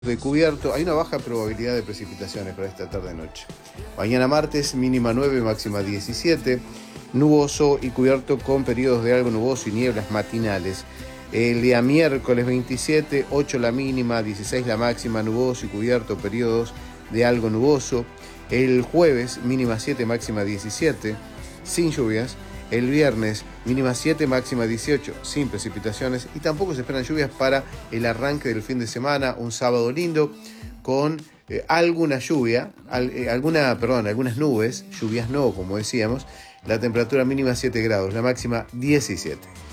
de cubierto, hay una baja probabilidad de precipitaciones para esta tarde-noche. Mañana martes, mínima 9, máxima 17, nuboso y cubierto con periodos de algo nuboso y nieblas matinales. El día miércoles 27, 8 la mínima, 16 la máxima, nuboso y cubierto, periodos de algo nuboso. El jueves, mínima 7, máxima 17, sin lluvias. El viernes, mínima 7, máxima 18, sin precipitaciones, y tampoco se esperan lluvias para el arranque del fin de semana, un sábado lindo con alguna lluvia, algunas nubes, lluvias no, como decíamos. La temperatura mínima 7 grados, la máxima 17.